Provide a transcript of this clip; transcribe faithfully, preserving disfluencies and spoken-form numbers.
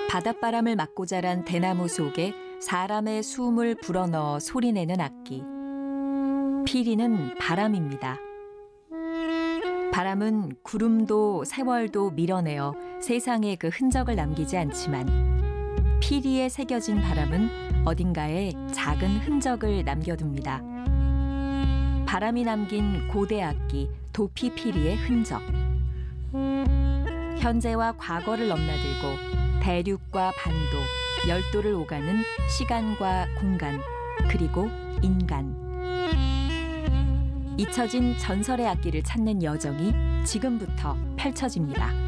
바닷바람을 맞고 자란 대나무 속에 사람의 숨을 불어넣어 소리내는 악기. 피리는 바람입니다. 바람은 구름도 세월도 밀어내어 세상에 그 흔적을 남기지 않지만 피리에 새겨진 바람은 어딘가에 작은 흔적을 남겨둡니다. 바람이 남긴 고대 악기 도피피리의 흔적. 현재와 과거를 넘나들고 대륙과 반도, 열도를 오가는 시간과 공간, 그리고 인간. 잊혀진 전설의 악기를 찾는 여정이 지금부터 펼쳐집니다.